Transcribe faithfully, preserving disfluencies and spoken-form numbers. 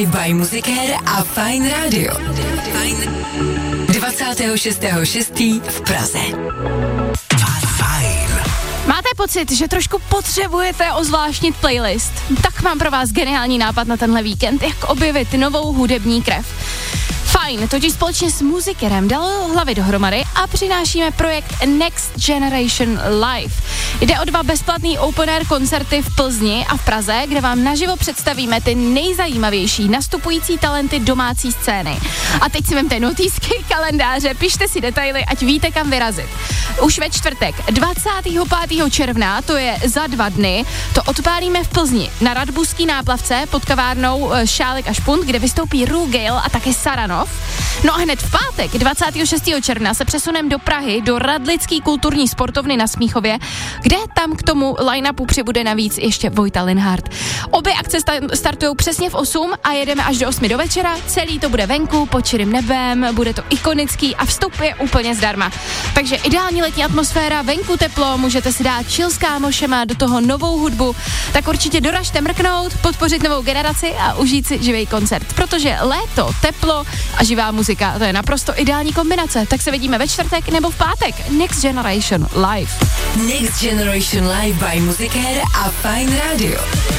by Musikér a Fajn Radio. dvacátého šestého šestého v Praze. Fajn. Máte pocit, že trošku potřebujete ozvláštnit playlist? Tak mám pro vás geniální nápad na tenhle víkend, jak objevit novou hudební krev. Fajn, totiž společně s Musikerem dal hlavy dohromady a přinášíme projekt Next Generation Live. Jde o dva bezplatný open air koncerty v Plzni a v Praze, kde vám naživo představíme ty nejzajímavější nastupující talenty domácí scény. A teď si vemte notýsky, kalendáře, pište si detaily, ať víte, kam vyrazit. Už ve čtvrtek, dvacátého pátého června, to je za dva dny, to odpálíme v Plzni na Radbuský náplavce pod kavárnou Šálek a Špunt, kde vystoupí Rugale a taky Saranov. No a hned v pátek, dvacátého šestého června, se přesuneme do Prahy, do Radlický kulturní sportovny na Smíchově, kde tam k tomu line-upu přibude navíc ještě Vojta Linhart. Obě akce sta- startujou přesně v osm a jedeme až do osmi do večera, celý to bude venku, pod čirým nebem, bude to ikonický a vstup je úplně zdarma. Takže ideální letní atmosféra, venku teplo, můžete si dát chill s kámošema, do toho novou hudbu, tak určitě doražte mrknout, podpořit novou generaci a užít si živý koncert, protože léto, teplo a živá muzika, to je naprosto ideální kombinace. Tak se vidíme ve čtvrtek nebo v pátek. Next Generation Live. Next Generation Live by Musikér a Fajn Radio.